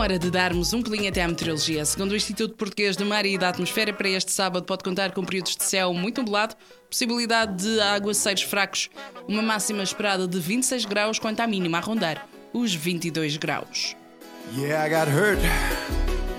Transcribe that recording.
hora de darmos um pulinho até à meteorologia. Segundo o Instituto Português do Mar e da Atmosfera, para este sábado pode contar com períodos de céu muito nublado, possibilidade de aguaceiros fracos, uma máxima esperada de 26 graus, quanto à mínima a rondar os 22 graus. Yeah, I got hurt.